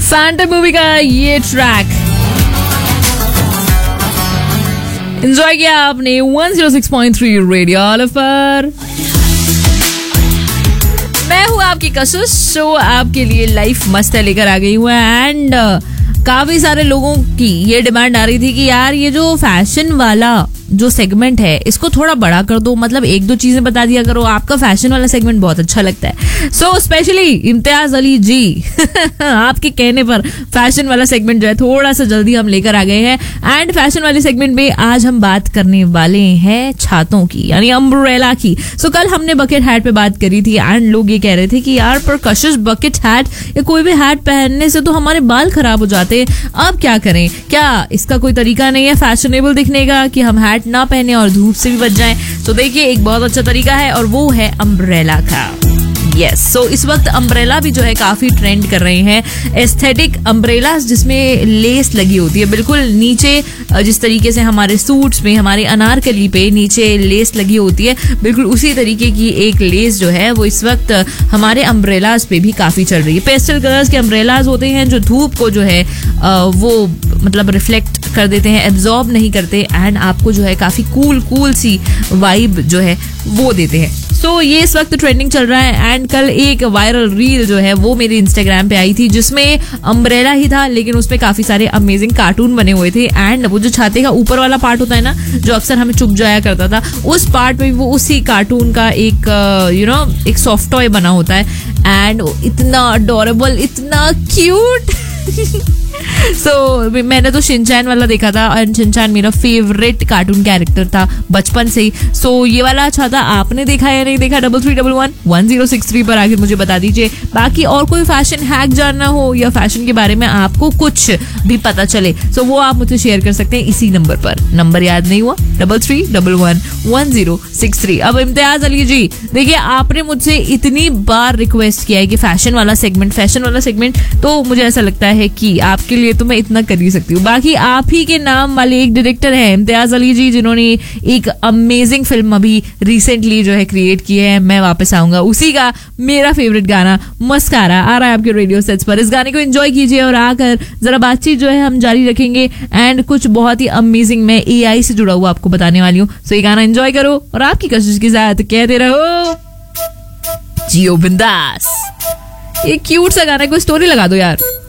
Phantom movie का ये track enjoy किया आपने 106.3 रेडियो ऑल पर। मैं हूँ आपकी कशिश, शो आपके लिए लाइफ मस्त है लेकर आ गई हूँ। एंड काफी सारे लोगों की ये डिमांड आ रही थी कि यार ये जो फैशन वाला जो सेगमेंट है इसको थोड़ा बड़ा कर दो, मतलब एक दो चीजें बता दिया करो। आपका फैशन वाला सेगमेंट बहुत अच्छा लगता है। सो स्पेशली इम्तियाज अली जी आपके कहने पर फैशन वाला सेगमेंट जो है थोड़ा सा जल्दी हम लेकर आ गए हैं। एंड फैशन वाले सेगमेंट में आज हम बात करने वाले हैं छातों की, यानी अम्ब्रेला की। सो कल हमने बकेट हैट पे बात करी थी एंड लोग ये कह रहे थे कि यार पर कशिश बकेट हैट या कोई भी हैट पहनने से तो हमारे बाल खराब हो जाते, अब क्या करें? क्या इसका कोई तरीका नहीं है फैशनेबल दिखने का कि हम हैट ना पहने और धूप से भी बच जाएं? तो देखिए एक बहुत अच्छा तरीका है और वो है अम्ब्रेला का। यस, सो इस वक्त अम्ब्रेला भी जो है काफी ट्रेंड कर रहे हैं। एस्थेटिक अम्ब्रेलास जिसमें लेस लगी होती है बिल्कुल नीचे, जिस तरीके से हमारे सूट्स में हमारे अनारकली पे नीचे लेस लगी होती है, बिल्कुल उसी तरीके की एक लेस जो है वो इस वक्त हमारे अम्ब्रेलास पे भी काफी चल रही है। पेस्टल कलर्स के अम्ब्रेलास होते हैं जो धूप को जो है वो मतलब रिफ्लेक्ट कर देते हैं, एब्जॉर्ब नहीं करते एंड आपको जो है काफी कूल सी वाइब जो है वो देते हैं। सो ये इस वक्त ट्रेंडिंग चल रहा है। एंड कल एक वायरल रील जो है वो मेरे इंस्टाग्राम पे आई थी जिसमें अम्ब्रेला ही था लेकिन उसमें काफी सारे अमेजिंग कार्टून बने हुए थे। एंड वो जो छाते का ऊपर वाला पार्ट होता है ना जो अक्सर हमें चुभ जाया करता था, उस पार्ट में वो उसी कार्टून का एक एक सॉफ्ट टॉय बना होता है एंड इतना अडोरेबल, इतना क्यूट। सो मैंने तो शिनचैन वाला देखा था एंड शिनचैन मेरा फेवरेट कार्टून कैरेक्टर था बचपन से ही। सो ये वाला अच्छा था, आपने देखा या नहीं देखा? 33111063 पर आकर मुझे बता दीजिए। बाकी और कोई फैशन हैक जानना हो या फैशन के बारे में आपको कुछ भी पता चले सो वो आप मुझे शेयर कर सकते हैं इसी नंबर पर। नंबर याद नहीं हुआ? 33111063। अब इम्तियाज अली जी देखिए, आपने मुझसे इतनी बार रिक्वेस्ट किया है कि फैशन वाला सेगमेंट, तो मुझे ऐसा लगता है कि आपके लिए तो मैं इतना कर ही सकती हूँ। बाकी आप ही के नाम वाले एक डायरेक्टर हैं इम्तियाज अली जी जिन्होंने एक अमेजिंग फिल्म अभी रिसेंटली जो है क्रिएट की है। मैं वापस आऊंगा, उसी का मेरा फेवरेट गाना मस्कारा आ रहा है आपके रेडियो सेट्स पर। इस गाने को एंजॉय कीजिए और आकर जरा बातचीत जो है हम जारी रखेंगे एंड कुछ बहुत ही अमेजिंग मैं AI से जुड़ा हुआ आपको बताने वाली हूँ। सो ये गाना एंजॉय करो और आपकी कशिश के साथ कहते रहो जियो बिंदास। ये क्यूट सा गाना, कोई स्टोरी लगा दो यार।